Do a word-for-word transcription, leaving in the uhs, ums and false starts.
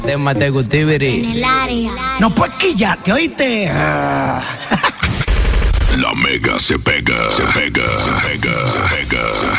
Tema de Gutibiri. En el área. No puedes quillarte, ¿oíste? La Mega se pega, se pega, se pega, se pega.